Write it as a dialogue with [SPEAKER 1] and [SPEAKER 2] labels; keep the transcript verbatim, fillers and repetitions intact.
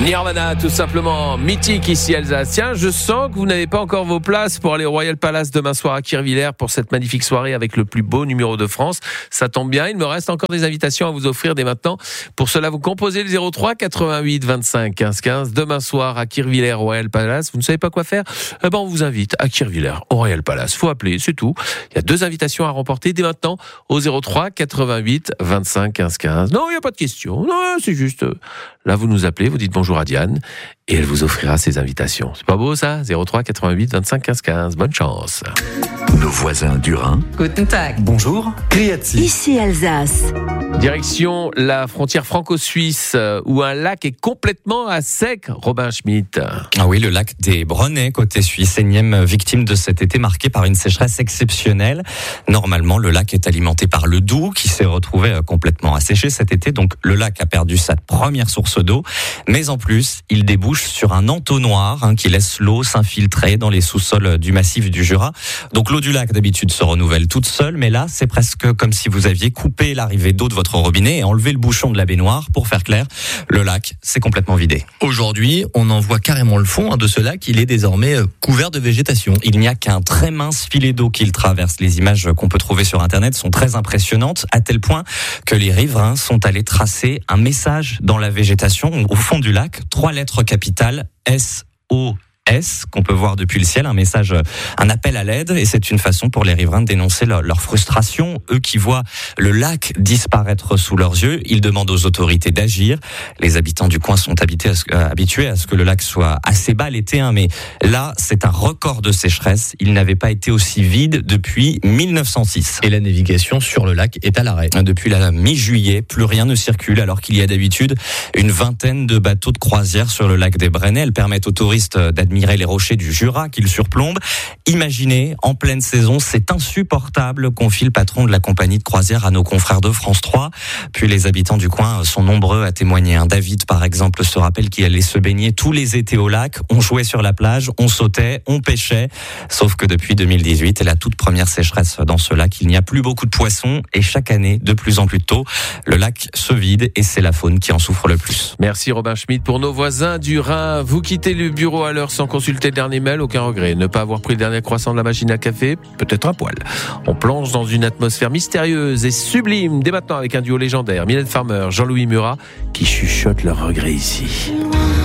[SPEAKER 1] Nirvana, tout simplement, mythique ici alsacien. Je sens que vous n'avez pas encore vos places pour aller au Royal Palace demain soir à Kirchwiller pour cette magnifique soirée avec le plus beau numéro de France. Ça tombe bien, il me reste encore des invitations à vous offrir dès maintenant. Pour cela, vous composez le zéro trois quatre-vingt-huit vingt-cinq quinze quinze. Demain soir à Kirchwiller au Royal Palace. Vous ne savez pas quoi faire? Eh ben, on vous invite à Kirchwiller au Royal Palace. Faut appeler, c'est tout. Il y a deux invitations à remporter dès maintenant au zéro trois quatre-vingt-huit vingt-cinq quinze quinze. Non, il n'y a pas de question. Non, c'est juste, là, vous nous appelez, vous dites bonjour à Diane et elle vous offrira ses invitations. C'est pas beau ça? zéro trois quatre-vingt-huit vingt-cinq quinze quinze. Bonne chance.
[SPEAKER 2] Nos voisins du Rhin.
[SPEAKER 3] Guten Tag.
[SPEAKER 2] Bonjour. Criati.
[SPEAKER 4] Ici Alsace.
[SPEAKER 1] Direction la frontière franco-suisse où un lac est complètement à sec. Robin Schmitt.
[SPEAKER 5] Ah oui, le lac des Brenets, côté suisse, énième victime de cet été marqué par une sécheresse exceptionnelle. Normalement, le lac est alimenté par le Doubs qui s'est retrouvé complètement asséché cet été. Donc, le lac a perdu sa première source d'eau. Mais en plus, il débouche sur un entonnoir hein, qui laisse l'eau s'infiltrer dans les sous-sols du massif du Jura. Donc, l'eau du lac, d'habitude, se renouvelle toute seule. Mais là, c'est presque comme si vous aviez coupé l'arrivée d'eau de votre robinet et enlevé le bouchon de la baignoire. Pour faire clair, le lac s'est complètement vidé.
[SPEAKER 6] Aujourd'hui, on en voit carrément le fond hein, de ce lac. Il est désormais euh, couvert de végétation.
[SPEAKER 5] Il n'y a qu'un très mince filet d'eau qui le traverse. Les images qu'on peut trouver sur Internet sont très impressionnantes, à tel point que les riverains sont allés tracer un message dans la végétation au fond du lac. Trois lettres capitales, S O S, qu'on peut voir depuis le ciel, un message, un appel à l'aide, et c'est une façon pour les riverains de dénoncer leur, leur frustration. Eux qui voient le lac disparaître sous leurs yeux, ils demandent aux autorités d'agir. Les habitants du coin sont habités à ce, euh, habitués à ce que le lac soit assez bas l'été, hein, mais là, c'est un record de sécheresse. Il n'avait pas été aussi vide depuis mille neuf cent six.
[SPEAKER 6] Et la navigation sur le lac est à l'arrêt.
[SPEAKER 5] Depuis la mi-juillet, plus rien ne circule, alors qu'il y a d'habitude une vingtaine de bateaux de croisière sur le lac des Brenets. Elles permettent aux touristes d'admirer les rochers du Jura qu'ils surplombent. Imaginez, en pleine saison, c'est insupportable, confie le patron de la compagnie de croisière à nos confrères de France trois. Puis les habitants du coin sont nombreux à témoigner. David, par exemple, se rappelle qu'il allait se baigner tous les étés au lac. On jouait sur la plage, on sautait, on pêchait. Sauf que depuis deux mille dix-huit et la toute première sécheresse dans ce lac, il n'y a plus beaucoup de poissons et chaque année, de plus en plus tôt, le lac se vide et c'est la faune qui en souffre le plus.
[SPEAKER 1] Merci Robin Schmitt. Pour nos voisins du Rhin, vous quittez le bureau à l'heure sans consulter le dernier mail, aucun regret. Ne pas avoir pris le dernier croissant de la machine à café, peut-être un poil. On plonge dans une atmosphère mystérieuse et sublime, dès maintenant avec un duo légendaire, Mylène Farmer, Jean-Louis Murat, qui chuchotent leurs regrets ici.